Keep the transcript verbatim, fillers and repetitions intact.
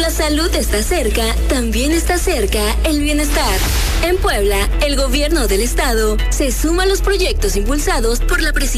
la salud está cerca, también está cerca el bienestar. En Puebla, el gobierno del estado se suma a los proyectos impulsados por la presidencia